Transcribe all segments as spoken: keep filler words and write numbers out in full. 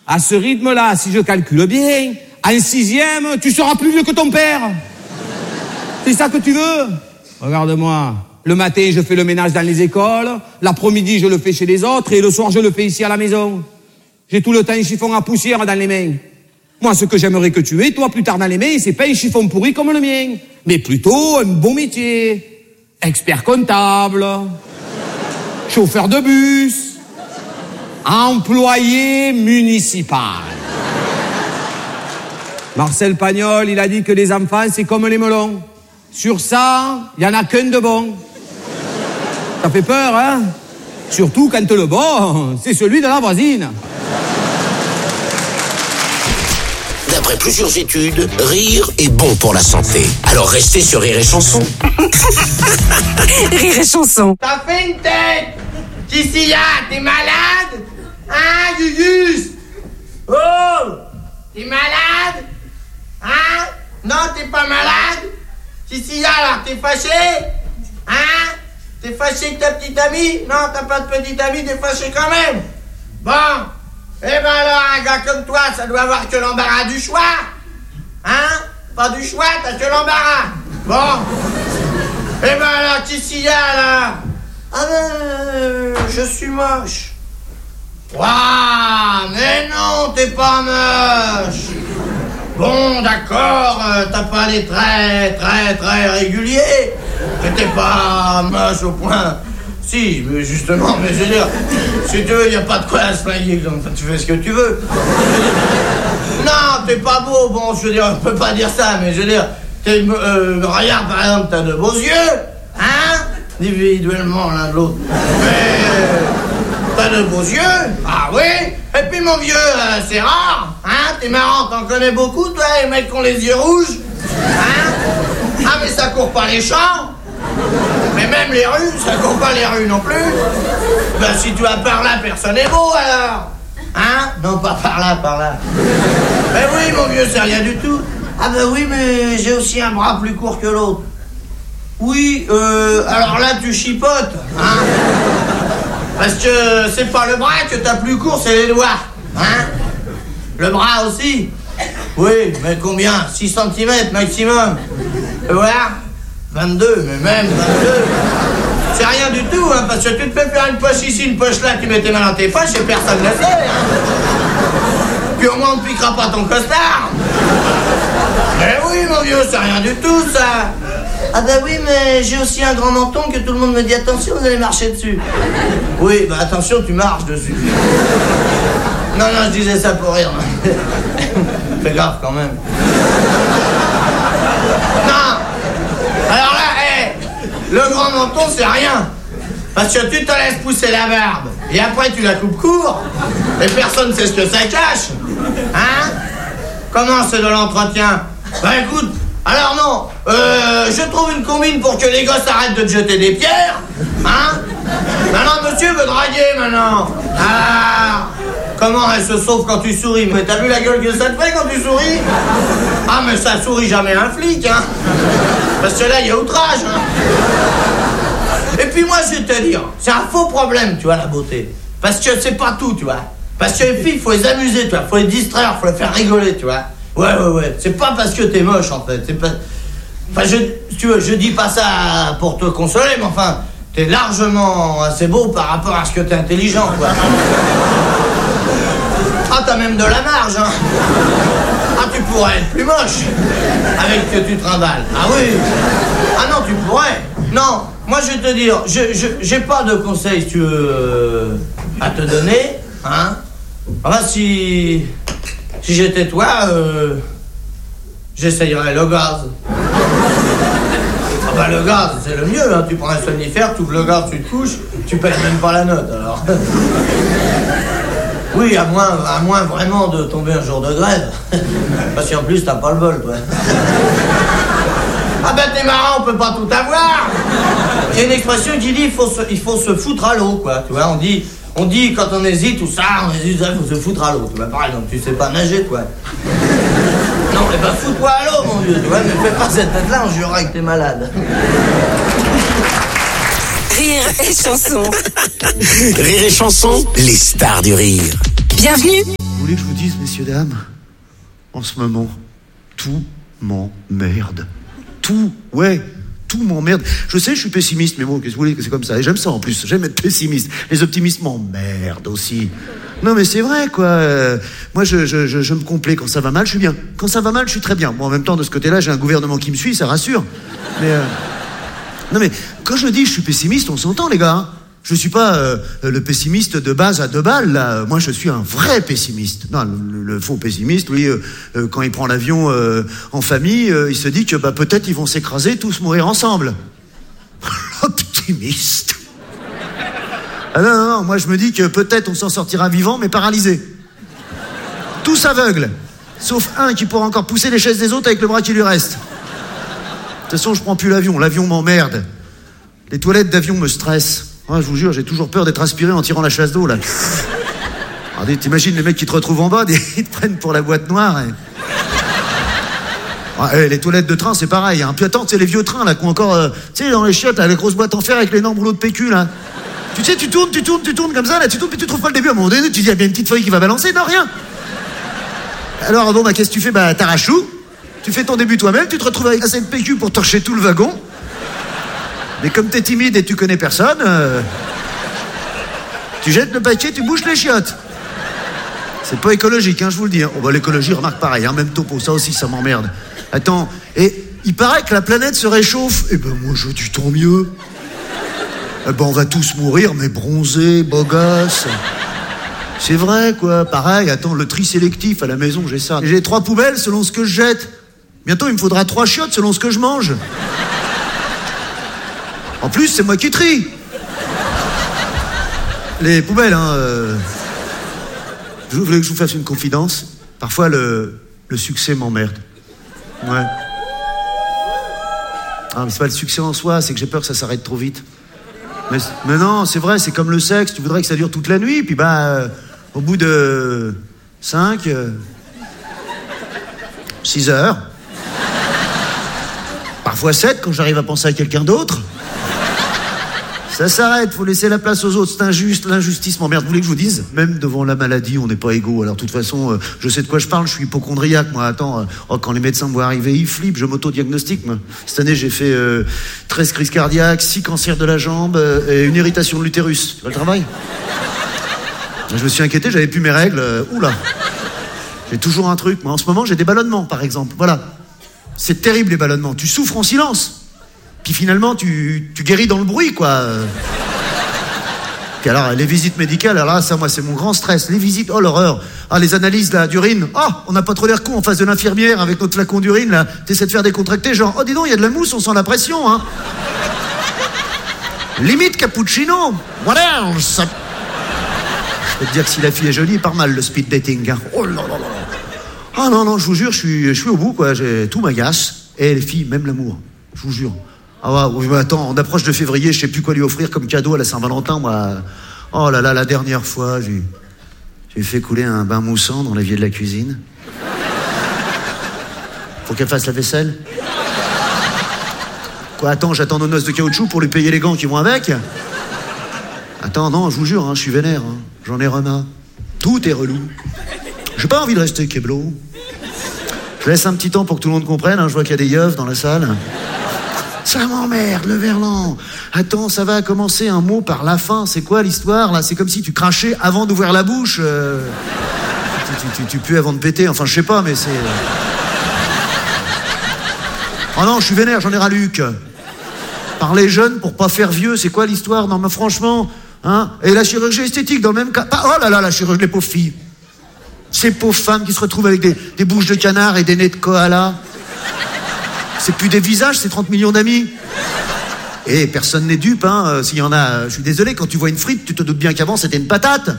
À ce rythme-là, si je calcule bien, en sixième, tu seras plus vieux que ton père. C'est ça que tu veux? Regarde-moi. Le matin, je fais le ménage dans les écoles. L'après-midi, je le fais chez les autres. Et le soir, je le fais ici à la maison. J'ai tout le temps un chiffon à poussière dans les mains. Moi, ce que j'aimerais que tu aies, toi, plus tard dans les mains, c'est pas un chiffon pourri comme le mien, mais plutôt un bon métier. Expert comptable, chauffeur de bus, employé municipal. Marcel Pagnol, il a dit que les enfants, c'est comme les melons. Sur ça, il y en a qu'un de bon. Ça fait peur, hein? Surtout quand le bon, c'est celui de la voisine. D'après plusieurs études, rire est bon pour la santé. Alors restez sur Rire et Chanson. Rire et Chanson. T'as fait une tête. Kissy, t'es malade? Hein, Gugus? Oh, t'es malade? Hein? Non, t'es pas malade? Kissy, là, t'es fâché? Hein? T'es fâché avec ta petite amie? Non, t'as pas de petite amie, t'es fâché quand même. Bon. Eh ben alors, un gars comme toi, ça doit avoir que l'embarras du choix. Hein? Pas du choix, t'as que l'embarras. Bon. Eh ben alors, qu'est-ce qu'il y a, là? Ah ben, euh, je suis moche. Waouh, mais non, t'es pas moche. Bon, d'accord, euh, t'as pas les traits très, très réguliers. Mais t'es pas moche au point... Si, mais justement, mais je veux dire, si tu veux, il n'y a pas de quoi à se flinguer, donc tu fais ce que tu veux. Non, t'es pas beau, bon, je veux dire, on peut pas dire ça, mais je veux dire, t'es, euh, regarde, par exemple, t'as de beaux yeux, hein, individuellement l'un de l'autre. Mais, t'as de beaux yeux, ah oui, et puis mon vieux, euh, c'est rare, hein, t'es marrant, t'en connais beaucoup, toi, les mecs qui ont les yeux rouges, hein, ah, mais ça court pas les champs. Mais même les rues, ça court pas les rues non plus. Ben si tu vas par là, personne n'est beau alors. Hein? Non, pas par là, par là. Ben oui, mon vieux, c'est rien du tout. Ah ben oui, mais j'ai aussi un bras plus court que l'autre. Oui, euh, alors là, tu chipotes, hein? Parce que c'est pas le bras que t'as plus court, c'est les doigts, hein? Le bras aussi? Oui, mais combien? six centimètres maximum. Tu vois? vingt-deux, mais même vingt-deux. C'est rien du tout, hein, parce que tu te fais faire une poche ici, une poche là, tu mets tes mains dans tes poches et personne ne le sait, hein. Puis au moins on ne piquera pas ton costard. Mais oui, mon vieux, c'est rien du tout, ça. Ah bah oui, mais j'ai aussi un grand menton que tout le monde me dit attention, vous allez marcher dessus. Oui, bah attention, tu marches dessus. Non, non, je disais ça pour rire. Fais gaffe quand même. Non. Alors là, hé, le grand menton, c'est rien. Parce que tu te laisses pousser la barbe, et après tu la coupes court, et personne ne sait ce que ça cache. Hein? Comment c'est de l'entretien? Bah écoute, alors non, euh, je trouve une combine pour que les gosses arrêtent de te jeter des pierres. Hein? Maintenant, monsieur veut draguer, maintenant. Ah, comment elle se sauve quand tu souris? Mais t'as vu la gueule que ça te fait quand tu souris? Ah, mais ça sourit jamais un flic, hein. Parce que là, il y a outrage, hein. Et puis moi, je vais te dire, c'est un faux problème, tu vois, la beauté. Parce que c'est pas tout, tu vois. Parce que les filles, il faut les amuser, tu vois. Faut les distraire, faut les faire rigoler, tu vois. Ouais, ouais, ouais. C'est pas parce que t'es moche, en fait. C'est pas... Enfin, je, tu vois, je dis pas ça pour te consoler, mais enfin, t'es largement assez beau par rapport à ce que t'es intelligent, quoi. Ah, t'as même de la marge, hein. Ah, tu pourrais être plus moche avec ce que tu trimbales. Ah oui. Ah non, tu pourrais. Non, moi je vais te dire, je, je, j'ai pas de conseils, si tu veux, euh, à te donner, hein. Enfin, si, si j'étais toi, euh, j'essayerais le gaz. Ah bah le gaz, c'est le mieux, hein. Tu prends un somnifère, tu ouvres le gaz, tu te couches, tu payes même pas la note, alors. Oui, à moins, à moins vraiment de tomber un jour de grève. Parce qu'en plus, t'as pas le bol, toi. Ah ben t'es marrant, on peut pas tout avoir. Il y a une expression qui dit il faut se, il faut se foutre à l'eau, quoi. Tu vois, on dit, on dit quand on hésite ou ça, on hésite, il faut se foutre à l'eau. Tu vois, par exemple, tu sais pas nager, toi. Non, mais bah fous-toi à l'eau, mon vieux. Tu vois, mais fais pas cette tête-là, on jurera que t'es malade. Rire et Chanson. Rire et Chanson, les stars du rire. Bienvenue Vous voulez que je vous dise, messieurs, dames, en ce moment, tout m'emmerde. Tout, ouais, tout m'emmerde. Je sais, je suis pessimiste, mais bon, qu'est-ce que vous voulez, que c'est comme ça. Et j'aime ça en plus, j'aime être pessimiste. Les optimistes m'emmerdent aussi. Non, mais c'est vrai, quoi. Euh, moi, je, je, je, je me complais. Quand ça va mal, je suis bien. Quand ça va mal, je suis très bien. Bon, en même temps, de ce côté-là, j'ai un gouvernement qui me suit, ça rassure. Mais, euh... non, mais quand je dis je suis pessimiste, on s'entend, les gars. Hein. Je suis pas euh, le pessimiste de base à deux balles, là. Moi, je suis un vrai pessimiste. Non, le, le faux pessimiste, lui, euh, euh, quand il prend l'avion euh, en famille, euh, il se dit que bah, peut-être ils vont s'écraser, tous mourir ensemble. L'optimiste. Ah non, non, non, moi je me dis que peut-être on s'en sortira vivant, mais paralysé. Tous aveugles. Sauf un qui pourra encore pousser les chaises des autres avec le bras qui lui reste. De toute façon, je prends plus l'avion. L'avion m'emmerde. Les toilettes d'avion me stressent. Ouais, je vous jure, j'ai toujours peur d'être aspiré en tirant la chasse d'eau, là. Regardez, t'imagines les mecs qui te retrouvent en bas, ils te prennent pour la boîte noire. Et... Ouais, les toilettes de train, c'est pareil. Hein. Puis attends, c'est les vieux trains, là, qui ont encore... Euh, tu sais, dans les chiottes, là, les grosses boîtes en fer avec l'énorme rouleau de P Q, là. Tu sais, tu tournes, tu tournes, tu tournes comme ça, là, tu tournes, puis tu trouves pas le début. À un moment donné, tu dis, il y a bien une petite feuille qui va balancer. Non, rien. Alors, bon, bah, qu'est-ce que tu fais? Bah, t'arraches tout. Tu fais ton début toi-même, tu te retrouves avec assez de P Q pour torcher tout le wagon. Mais comme t'es timide et tu connais personne, euh, tu jettes le paquet, tu bouches les chiottes. C'est pas écologique, hein, je vous le dis. Hein. Oh, bah, l'écologie, remarque pareil, hein, même topo, ça aussi, ça m'emmerde. Attends, et il paraît que la planète se réchauffe. Eh ben, moi, je dis tant mieux. Eh ben, on va tous mourir, mais bronzés, beaux gosses. C'est vrai, quoi. Pareil, attends, le tri sélectif à la maison, j'ai ça. J'ai trois poubelles selon ce que je jette. Bientôt, il me faudra trois chiottes selon ce que je mange. En plus, c'est moi qui trie. Les poubelles, hein. Euh... Vous voulez que je vous fasse une confidence? Parfois, le, le succès m'emmerde. Ouais. Ah, mais c'est pas le succès en soi, c'est que j'ai peur que ça s'arrête trop vite. Mais, mais non, c'est vrai, c'est comme le sexe. Tu voudrais que ça dure toute la nuit, puis bah, euh, au bout de cinq, euh, six heures, parfois sept quand j'arrive à penser à quelqu'un d'autre. Ça s'arrête, faut laisser la place aux autres, c'est injuste, l'injustice m'emmerde. Vous voulez que je vous dise? Même devant la maladie, on n'est pas égaux. Alors de toute façon, euh, je sais de quoi je parle, je suis hypochondriaque, moi. Attends, euh, oh, quand les médecins me voient arriver, ils flippent, je m'auto-diagnostique, moi. Cette année, j'ai fait euh, treize crises cardiaques, six cancers de la jambe euh, et une irritation de l'utérus. Tu vois le travail? Je me suis inquiété, j'avais plus mes règles. Euh, oula, j'ai toujours un truc. Moi, en ce moment, j'ai des ballonnements, par exemple. Voilà. C'est terrible, les ballonnements. Tu souffres en silence. Puis finalement, tu, tu guéris dans le bruit, quoi. Puis alors, les visites médicales, alors là, ça, moi, c'est mon grand stress. Les visites, oh, l'horreur. Ah, les analyses, là, d'urine. Oh, on n'a pas trop l'air con en face de l'infirmière avec notre flacon d'urine, là. T'essaies de faire décontracter, genre, oh, dis donc, il y a de la mousse, on sent la pression, hein. Limite cappuccino. What else? Je peux te dire que si la fille est jolie, il part mal, le speed dating, hein. Oh là là là. Ah non, non, je vous jure, je suis, je suis au bout, quoi. J'ai, tout m'agace. Et les filles, même l'amour. Je vous jure. Ah ouais, oui, mais attends, on approche de février, je sais plus quoi lui offrir comme cadeau à la Saint-Valentin, moi. Oh là là, la dernière fois, j'ai, j'ai fait couler un bain moussant dans l'évier de la cuisine. Faut qu'elle fasse la vaisselle. Quoi, attends, j'attends nos noces de caoutchouc pour lui payer les gants qui vont avec. Attends, non, je vous jure, hein, je suis vénère, hein. J'en ai remarre. Tout est relou. J'ai pas envie de rester keblo. Je laisse un petit temps pour que tout le monde comprenne, hein. Je vois qu'il y a des yeufs dans la salle. Ça m'emmerde, le verlan. Attends, ça va commencer un mot par la fin. C'est quoi l'histoire, là? C'est comme si tu crachais avant d'ouvrir la bouche. Euh... Tu, tu, tu, tu pues avant de péter. Enfin, je sais pas, mais c'est... Oh non, je suis vénère, j'en ai ras Luc. Parler jeune pour pas faire vieux, c'est quoi l'histoire? Non, mais franchement, hein? Et la chirurgie esthétique, dans le même cas... Oh là là, la chirurgie, les pauvres filles. Ces pauvres femmes qui se retrouvent avec des, des bouches de canard et des nez de koala. C'est plus des visages, c'est trente millions d'amis. Et personne n'est dupe, hein. Euh, s'il y en a, je suis désolé, quand tu vois une frite, tu te doutes bien qu'avant c'était une patate.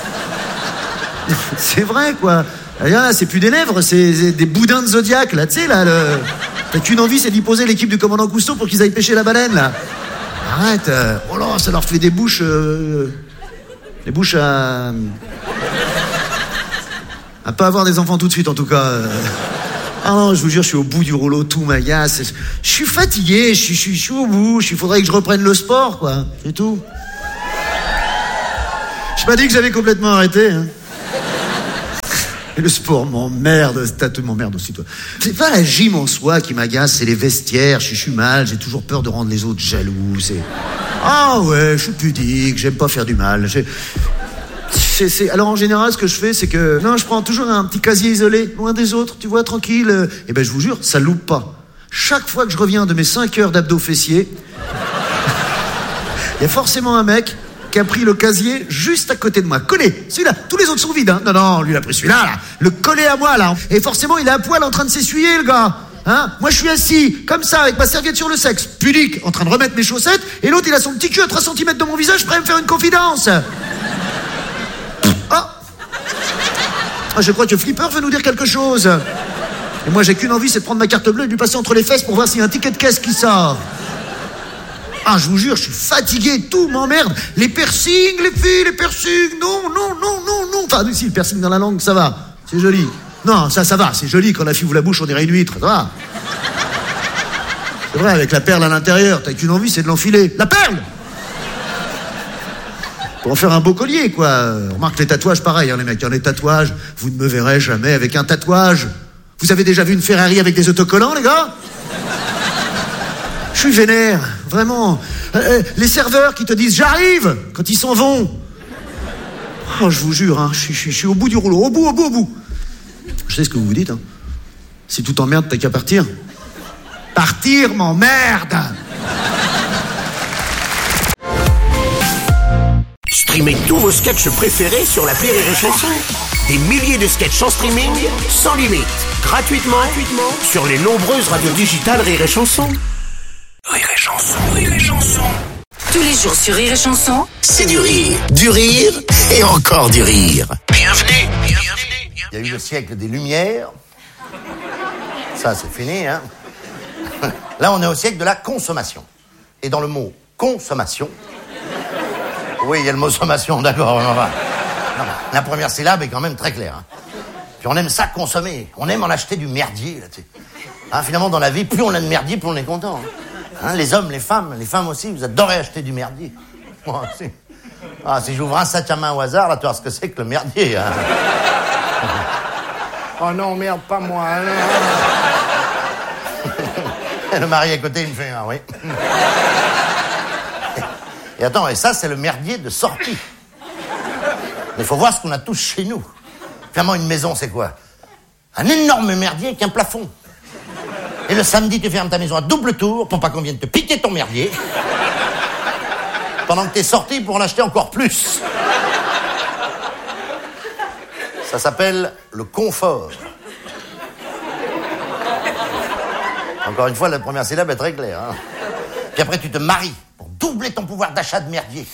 C'est vrai, quoi. Là, c'est plus des lèvres, c'est, c'est des boudins de Zodiac, là, tu sais, là. Le... T'as qu'une envie, c'est d'y poser l'équipe du commandant Cousteau pour qu'ils aillent pêcher la baleine, là. Arrête. Euh... Oh là, ça leur fait des bouches... Euh... Des bouches à... à pas avoir des enfants tout de suite, en tout cas. Euh... Ah non, je vous jure, je suis au bout du rouleau, tout m'agace. Je suis fatigué, je suis, je suis, je suis au bout. Il faudrait que je reprenne le sport, quoi. C'est tout. Je pas dit que j'avais complètement arrêté, hein. Et le sport m'emmerde, t'as tout m'emmerde aussi, toi. C'est pas la gym en soi qui m'agace, c'est les vestiaires. Je suis mal, j'ai toujours peur de rendre les autres jaloux. C'est... Ah ouais, je suis pudique, j'aime pas faire du mal. J'ai... C'est, c'est... Alors en général, ce que je fais, c'est que... Non, je prends toujours un petit casier isolé, loin des autres, tu vois, tranquille. Et ben je vous jure, ça loupe pas. Chaque fois que je reviens de mes cinq heures d'abdos fessiers, il y a forcément un mec qui a pris le casier juste à côté de moi, collé, celui-là, tous les autres sont vides, hein. Non, non, lui il a pris celui-là, là, le collé à moi, là. Et forcément, il est à poil en train de s'essuyer, le gars. Hein, moi je suis assis, comme ça, avec ma serviette sur le sexe, pudique, en train de remettre mes chaussettes, et l'autre il a son petit cul à trois centimètres de mon visage, prêt à me faire une confidence. Ah, ah je crois que Flipper veut nous dire quelque chose. Et moi j'ai qu'une envie, c'est de prendre ma carte bleue et de lui passer entre les fesses pour voir s'il y a un ticket de caisse qui sort. Ah, je vous jure, je suis fatigué, tout m'emmerde. Les piercings, les filles, les piercings, non, non, non, non, non. Enfin, si, le piercing dans la langue, ça va, c'est joli. Non, ça, ça va, c'est joli, quand la fille ouvre la bouche, on dirait une huître, ça va. C'est vrai, avec la perle à l'intérieur, t'as qu'une envie, c'est de l'enfiler. La perle! Pour en faire un beau collier, quoi. Remarque, les tatouages, pareil, hein, les mecs, hein, les tatouages, vous ne me verrez jamais avec un tatouage. Vous avez déjà vu une Ferrari avec des autocollants, les gars? Je suis vénère, vraiment. Euh, les serveurs qui te disent « j'arrive » quand ils s'en vont. Oh, je vous jure, hein, je suis, je suis, je suis au bout du rouleau, au bout, au bout, au bout. Je sais ce que vous vous dites, hein. Si tout t'emmerde, t'as qu'à partir. Partir m'emmerde. Streamez tous vos sketchs préférés sur l'appli Rire et Chanson. Des milliers de sketchs en streaming, sans limite, gratuitement, gratuitement sur les nombreuses radios digitales Rire et Chanson. Rire et Chanson, Rire et Chanson. Tous les jours sur Rire et Chanson, c'est du rire, du rire et encore du rire. Bienvenue, bienvenue. Il y a eu le siècle des Lumières. Ça, c'est fini, hein. Là, on est au siècle de la consommation. Et dans le mot consommation... Oui, il y a le mot sommation, d'accord. La première syllabe est quand même très claire. Hein. Puis on aime ça consommer. On aime en acheter du merdier, là, tu sais. Hein, finalement, dans la vie, plus on a de merdier, plus on est content. Hein. Hein, les hommes, les femmes, les femmes aussi, vous adorez acheter du merdier. Moi aussi. Ah, si j'ouvre un sac à main au hasard, là, tu vois ce que c'est que le merdier. Hein. Oh non, merde, pas moi. Et le mari à côté, il me fait un, oui. Et attends, et ça, c'est le merdier de sortie. Mais il faut voir ce qu'on a tous chez nous. Finalement, une maison, c'est quoi? Un énorme merdier avec un plafond. Et le samedi, tu fermes ta maison à double tour pour pas qu'on vienne te piquer ton merdier. Pendant que t'es sorti pour en acheter encore plus. Ça s'appelle le confort. Encore une fois, la première syllabe est très claire. Hein. Puis après, tu te maries pour doubler ton pouvoir d'achat de merdier.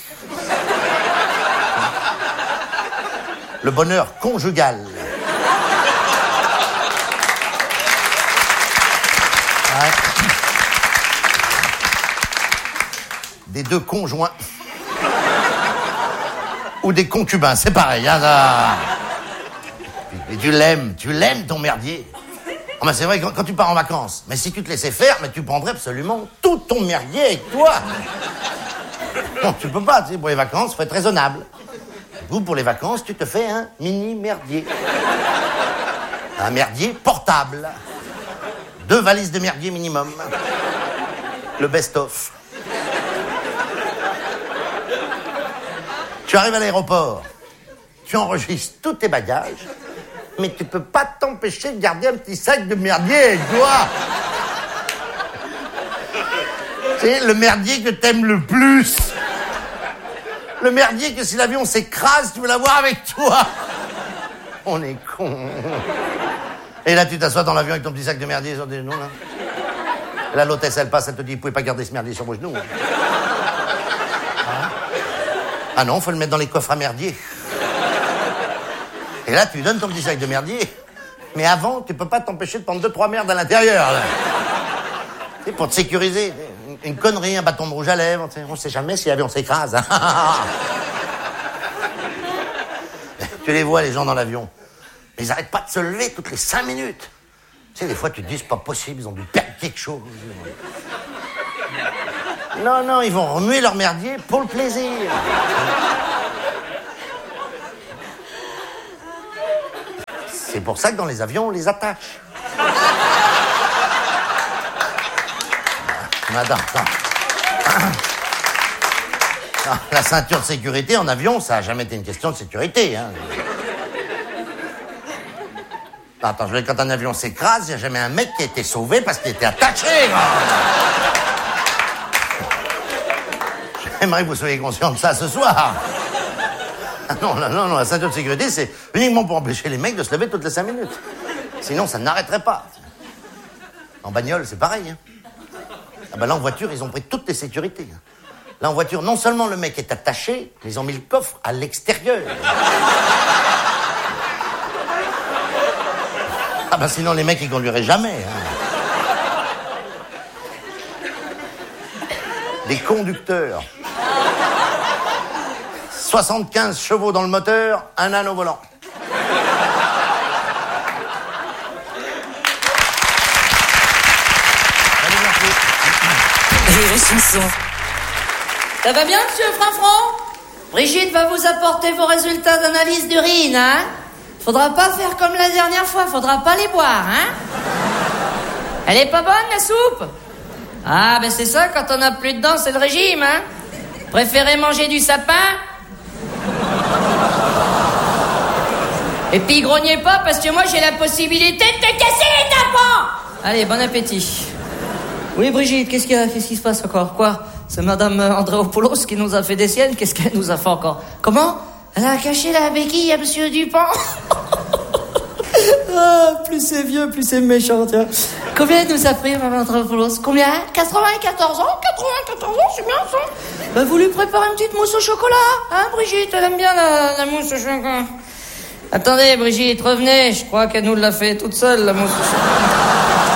Le bonheur conjugal. Ouais. Des deux conjoints. Ou des concubins, c'est pareil. Hein, ça... Et tu l'aimes, tu l'aimes ton merdier. Oh, mais c'est vrai, quand, quand tu pars en vacances, mais si tu te laissais faire, mais tu prendrais absolument tout ton merdier avec toi. Non, tu peux pas, tu sais, pour les vacances, faut être raisonnable. Vous, pour les vacances, tu te fais un mini merdier. Un merdier portable. Deux valises de merdier minimum. Le best-of. Tu arrives à l'aéroport, tu enregistres tous tes bagages, mais tu peux pas t'empêcher de garder un petit sac de merdier avec toi. C'est le merdier que t'aimes le plus. Le merdier que si l'avion s'écrase, tu veux l'avoir avec toi. On est cons. Et là, tu t'assois dans l'avion avec ton petit sac de merdier sur des genoux, là. Et là, l'hôtesse, elle passe, elle te dit, vous pouvez pas garder ce merdier sur vos genoux. Hein. Ah non, faut le mettre dans les coffres à merdier. Et là, tu lui donnes ton petit sac de merdier. Mais avant, tu peux pas t'empêcher de prendre deux, trois merdes à l'intérieur, là. C'est pour te sécuriser. Une connerie, un bâton de rouge à lèvres. On sait jamais si l'avion s'écrase. Hein. Tu les vois, les gens dans l'avion. Ils arrêtent pas de se lever toutes les cinq minutes. Tu sais, des fois, tu te dis, c'est pas possible, ils ont dû perdre quelque chose. Non, non, ils vont remuer leur merdier pour le plaisir. C'est C'est pour ça que dans les avions, on les attache. Madame, attends. Non, la ceinture de sécurité en avion, ça n'a jamais été une question de sécurité. Hein. Attends, je veux dire, quand un avion s'écrase, il n'y a jamais un mec qui a été sauvé parce qu'il était attaché. J'aimerais que vous soyez conscient de ça ce soir. Non, non, non, non, la ceinture de sécurité, c'est uniquement pour empêcher les mecs de se lever toutes les cinq minutes. Sinon, ça n'arrêterait pas. En bagnole, c'est pareil. Hein. Ah ben là, en voiture, ils ont pris toutes les sécurités. Là, en voiture, non seulement le mec est attaché, mais ils ont mis le coffre à l'extérieur. Ah ben sinon, les mecs, ils conduiraient jamais. Hein. Les conducteurs. soixante-quinze chevaux dans le moteur, un âne au volant. Rire et chanson. Ça va bien, monsieur Franfran? Brigitte va vous apporter vos résultats d'analyse d'urine, hein? Faudra pas faire comme la dernière fois, faudra pas les boire, hein? Elle est pas bonne, la soupe? Ah, ben c'est ça, quand on a plus de dents, c'est le régime, hein? Préférez manger du sapin? Et puis grognez pas, parce que moi j'ai la possibilité de te casser les tympans! Allez, bon appétit. Oui, Brigitte, qu'est-ce qu'il y a? Qu'est-ce qui se passe encore? Quoi? C'est madame Andréopoulos qui nous a fait des siennes? Qu'est-ce qu'elle nous a fait encore? Comment? Elle a caché la béquille à monsieur Dupont? Ah, plus c'est vieux, plus c'est méchant, tiens. Combien nous a pris, madame Andréopoulos? Combien? quatre-vingt-quatorze ans? quatre-vingt-quatorze ans, c'est bien ça? Bah, vous lui préparez une petite mousse au chocolat, hein, Brigitte? Elle aime bien la, la mousse au chocolat. Attendez, Brigitte, revenez. Je crois qu'elle nous l'a fait toute seule, la mousse au chocolat.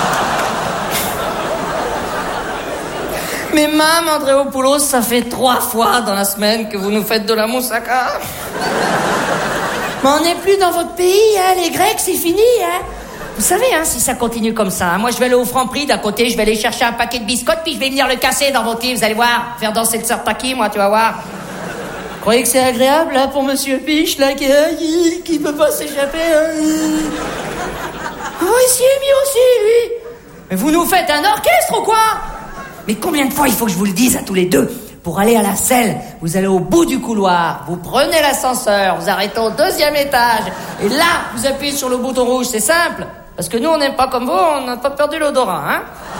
Mais Mme Andréopoulos, ça fait trois fois dans la semaine que vous nous faites de la moussaka. Mais on n'est plus dans votre pays, hein, les Grecs, c'est fini, hein. Vous savez, hein, si ça continue comme ça, hein, moi je vais aller au Franprix, d'à côté, je vais aller chercher un paquet de biscottes, puis je vais venir le casser dans votre lit, vous allez voir, faire danser le Sartaki, moi, tu vas voir. Vous croyez que c'est agréable, là, pour Monsieur Piche, là, qui, qui, qui peut pas s'échapper, hein. Oh, ici, lui aussi, lui. Mais vous nous faites un orchestre ou quoi? Mais combien de fois il faut que je vous le dise à tous les deux? Pour aller à la selle, vous allez au bout du couloir, vous prenez l'ascenseur, vous arrêtez au deuxième étage, et là, vous appuyez sur le bouton rouge, c'est simple. Parce que nous, on n'aime pas comme vous, on n'a pas perdu l'odorat, hein.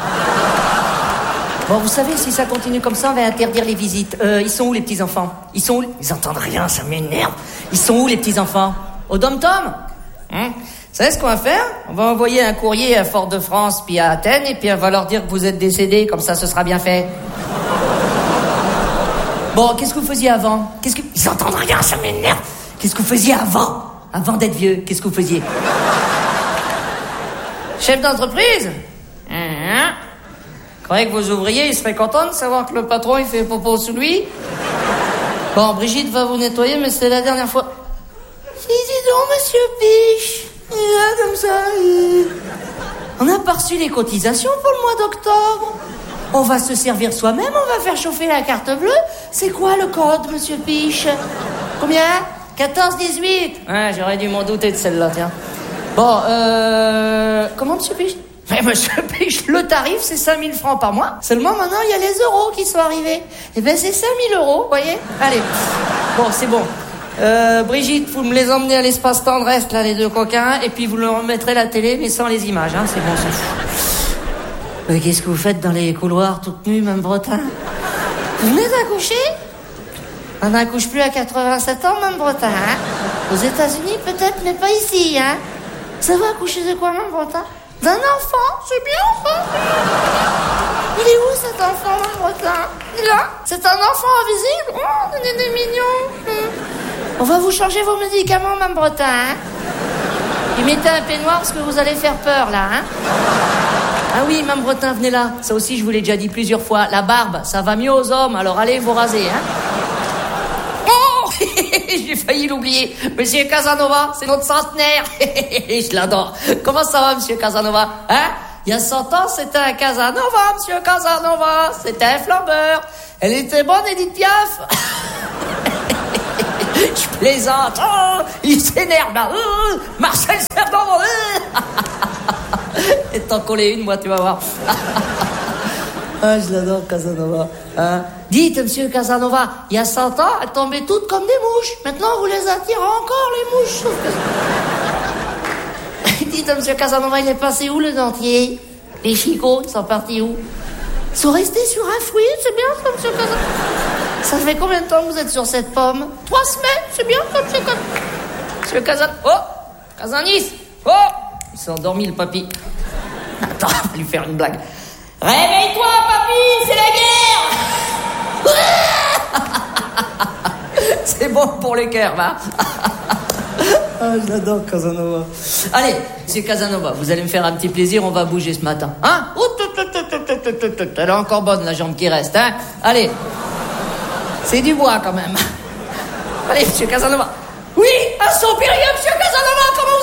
Bon, vous savez, si ça continue comme ça, on va interdire les visites. Euh, ils sont où, les petits-enfants? Ils sont où? Ils entendent rien, ça m'énerve. Ils sont où, les petits-enfants? Au Dom-Tom? Hein? Vous savez ce qu'on va faire? On va envoyer un courrier à Fort-de-France puis à Athènes et puis on va leur dire que vous êtes décédés, comme ça ce sera bien fait. Bon, qu'est-ce que vous faisiez avant? Qu'est-ce que... Ils entendent rien, ça m'énerve. Qu'est-ce que vous faisiez avant? Avant d'être vieux, qu'est-ce que vous faisiez? Chef d'entreprise? Hein? Vous croyez que vos ouvriers, ils seraient contents de savoir que le patron, il fait popo sous lui? Bon, Brigitte va vous nettoyer, mais c'est la dernière fois. Si, dis donc, monsieur Piche. Et là, comme ça, et... on n'a pas reçu les cotisations pour le mois d'octobre. On va se servir soi-même, on va faire chauffer la carte bleue. C'est quoi le code, monsieur Piche? Combien? quatorze dix-huit. Ouais, j'aurais dû m'en douter de celle-là, tiens. Bon, euh... comment, monsieur Piche? Mais monsieur Piche, le tarif, c'est cinq mille francs par mois. Seulement, maintenant, il y a les euros qui sont arrivés. Eh ben, c'est cinq mille euros, vous voyez? Allez. Bon, c'est bon. Euh, Brigitte, vous me les emmenez à l'espace tendresse, là, les deux coquins, et puis vous leur remettrez la télé, mais sans les images, hein, c'est bon, c'est fou. Mais qu'est-ce que vous faites dans les couloirs, toute nue, même Bretin? Vous venez d'accoucher? On n'accouche plus à quatre-vingt-sept ans, même Bretin, hein? Aux États-Unis, peut-être, mais pas ici, hein? Ça va accoucher de quoi, même Bretin? D'un enfant, c'est bien, ça? Il est où, cet enfant, même Bretin? Il est là? C'est un enfant invisible? Oh, il est mignon. On va vous changer vos médicaments, Mme Bretin, hein? Et mettez un peignoir parce que vous allez faire peur, là, hein? Ah oui, Mme Bretin, venez là. Ça aussi, je vous l'ai déjà dit plusieurs fois. La barbe, ça va mieux aux hommes, alors allez vous raser, hein? Oh! J'ai failli l'oublier. Monsieur Casanova, c'est notre centenaire. Je l'adore. Comment ça va, monsieur Casanova? Hein? Il y a cent ans, c'était un Casanova, monsieur Casanova. C'était un flambeur. Elle était bonne, Edith Piaf. Je plaisante. Oh, il s'énerve là. Oh, Marcel Cerdan, t'en coller une, moi, tu vas voir. Ah, je l'adore, Casanova. Hein? Dites, monsieur Casanova, il y a cent ans, elles tombaient toutes comme des mouches. Maintenant, vous les attirez encore, les mouches. Dites, monsieur Casanova, il est passé où, le dentier? Les chicots, ils sont partis où? Ils sont restés sur un fruit, c'est bien ça, monsieur Casanova. Ça fait combien de temps que vous êtes sur cette pomme? Trois semaines, c'est bien ça, monsieur Casanova. Monsieur Casanova. Oh, Casanis. Oh, il s'est endormi, le papy. Attends, on va lui faire une blague. Réveille-toi, papy, c'est la guerre. C'est bon pour les cœurs, va. Ah, j'adore Casanova. Allez, monsieur Casanova, vous allez me faire un petit plaisir, on va bouger ce matin. Hein? Elle est encore bonne, la jambe qui reste, hein? Allez. C'est du bois, quand même. Allez, monsieur Casanova. Oui, un soupirier, monsieur Casanova.